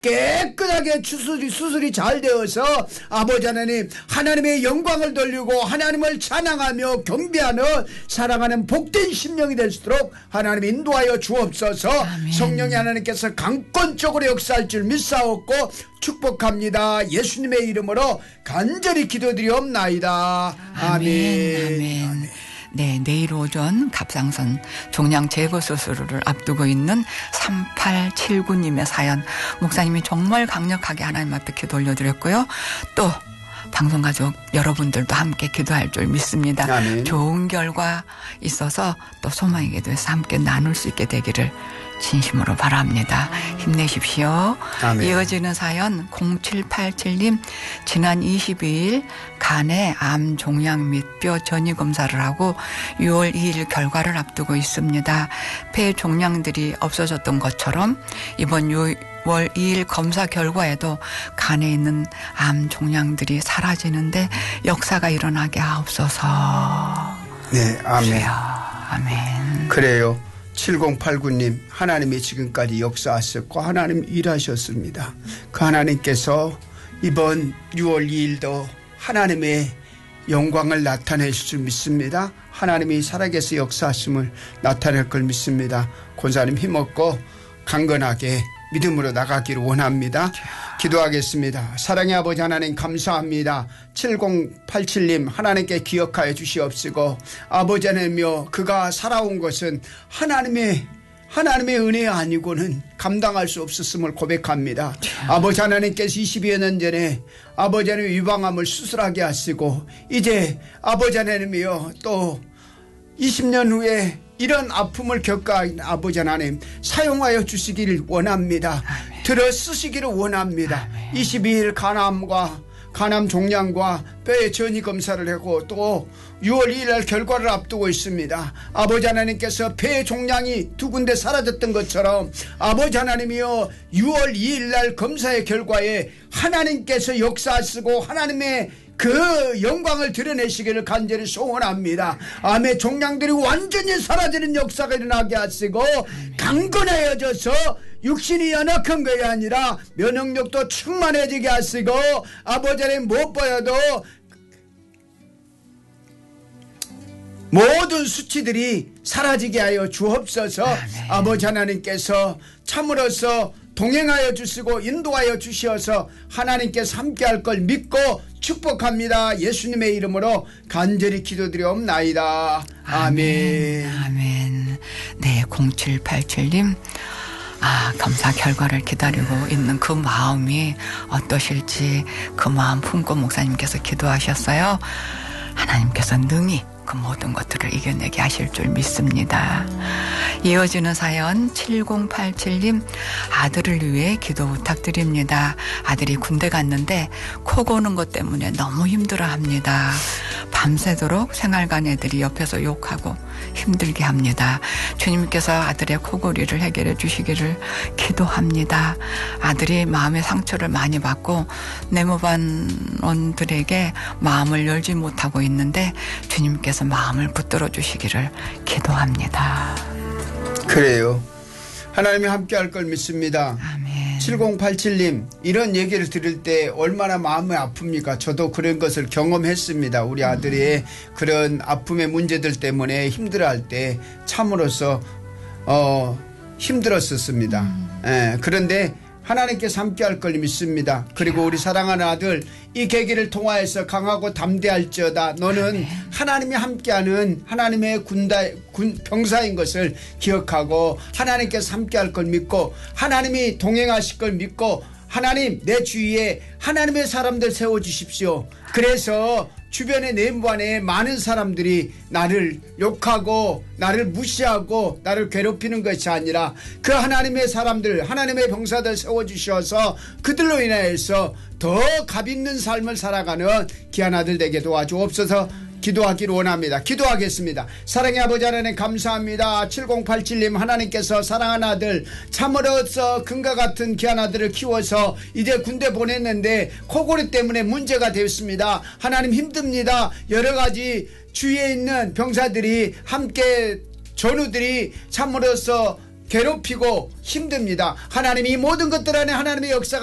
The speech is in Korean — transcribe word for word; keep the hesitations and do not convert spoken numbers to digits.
깨끗하게 수술이, 수술이 잘 되어서 아버지 하나님 하나님의 영광을 돌리고 하나님을 찬양하며 경배하는 사랑하는 복된 심령이 될 수 있도록 하나님 인도하여 주옵소서. 아멘. 성령이 하나님께서 강권적으로 역사할 줄 믿사옵고 축복합니다. 예수님의 이름으로 간절히 기도드리옵나이다. 아멘. 아멘. 아멘. 아멘. 네, 내일 오전 갑상선 종양 제거 수술을 앞두고 있는 삼팔칠구 님의 사연, 목사님이 정말 강력하게 하나님 앞에 기도 올려드렸고요. 또 방송가족 여러분들도 함께 기도할 줄 믿습니다. 아멘. 좋은 결과 있어서 또 소망의 기도에서 함께 나눌 수 있게 되기를 진심으로 바랍니다. 힘내십시오. 아멘. 이어지는 사연 공칠팔칠 님, 지난 이십이 일 간에 암 종양 및 뼈 전이 검사를 하고 유월 이일 결과를 앞두고 있습니다. 폐 종양들이 없어졌던 것처럼 이번 유월 이일 검사 결과에도 간에 있는 암 종양들이 사라지는데 역사가 일어나게 하옵소서. 네, 아멘. 아멘. 그래요. 칠공팔구 님, 하나님이 지금까지 역사하셨고 하나님 일하셨습니다. 그 하나님께서 이번 유월 이일도 하나님의 영광을 나타내실 줄 믿습니다. 하나님이 살아계서 역사하심을 나타낼 걸 믿습니다. 권사님 힘없고 강건하게 믿음으로 나가기를 원합니다. 기도하겠습니다. 사랑의 아버지 하나님 감사합니다. 칠공팔칠 님 하나님께 기억하여 주시옵시고 아버지 하나님이여 그가 살아온 것은 하나님의 하나님의 은혜 아니고는 감당할 수 없었음을 고백합니다. 아버지 하나님께서 이십여 년 전에 아버지 하나님 유방암을 수술하게 하시고 이제 아버지 하나님이여 또 이십 년 후에 이런 아픔을 겪어온 아버지 하나님 사용하여 주시기를 원합니다. 아멘. 들어 쓰시기를 원합니다. 아멘. 이십이 일 간암과 간암 종양과 뼈의 전이 검사를 하고 또 유월 이일 날 결과를 앞두고 있습니다. 아버지 하나님께서 폐 종양이 두 군데 사라졌던 것처럼 아버지 하나님이여 유월 이일 날 검사의 결과에 하나님께서 역사하시고 하나님의 그 영광을 드러내시기를 간절히 소원합니다. 암의 종양들이 완전히 사라지는 역사가 일어나게 하시고 강건해져서 육신이 연약한 것이 아니라 면역력도 충만해지게 하시고 아버지 하나님 무엇보다도 모든 수치들이 사라지게 하여 주옵소서. 아멘. 아버지 하나님께서 참으로서 동행하여 주시고 인도하여 주시어서 하나님께서 함께할 걸 믿고 축복합니다. 예수님의 이름으로 간절히 기도드리옵나이다. 아멘. 아멘. 아멘. 네, 공칠팔칠 님. 아, 검사 결과를 기다리고 있는 그 마음이 어떠실지 그 마음 품고 목사님께서 기도하셨어요. 하나님께서 능히 그 모든 것들을 이겨내게 하실 줄 믿습니다. 이어지는 사연 칠공팔칠 님 아들을 위해 기도 부탁드립니다. 아들이 군대 갔는데 코 고는 것 때문에 너무 힘들어합니다. 밤새도록 생활관 애들이 옆에서 욕하고 힘들게 합니다. 주님께서 아들의 코골이를 해결해 주시기를 기도합니다. 아들이 마음의 상처를 많이 받고 내무반원들에게 마음을 열지 못하고 있는데 주님께서 마음을 붙들어 주시기를 기도합니다. 그래요. 하나님이 함께할 걸 믿습니다. 아멘. 칠공팔칠 님 이런 얘기를 들을 때 얼마나 마음이 아픕니까? 저도 그런 것을 경험했습니다. 우리 아들이 음. 그런 아픔의 문제들 때문에 힘들어할 때 참으로서 어, 힘들었었습니다. 음. 예, 그런데 하나님께서 함께할 걸 믿습니다. 그리고 우리 사랑하는 아들 이 계기를 통하여서 강하고 담대할지어다. 너는 아멘. 하나님이 함께하는 하나님의 군다, 군, 병사인 것을 기억하고 하나님께서 함께할 걸 믿고 하나님이 동행하실 걸 믿고 하나님 내 주위에 하나님의 사람들 세워주십시오. 그래서 주변의 내무반에 많은 사람들이 나를 욕하고 나를 무시하고 나를 괴롭히는 것이 아니라 그 하나님의 사람들 하나님의 병사들 세워주셔서 그들로 인하여서 더 값있는 삶을 살아가는 귀한 아들 되게 도와주옵소서. 기도하기를 원합니다. 기도하겠습니다. 사랑의 아버지 하나님 감사합니다. 칠공팔칠 님 하나님께서 사랑하는 아들 참으로서 금과 같은 귀한 아들을 키워서 이제 군대 보냈는데 코골이 때문에 문제가 되었습니다. 하나님 힘듭니다. 여러 가지 주위에 있는 병사들이 함께 전우들이 참으로서 괴롭히고 힘듭니다. 하나님이 모든 것들 안에 하나님의 역사가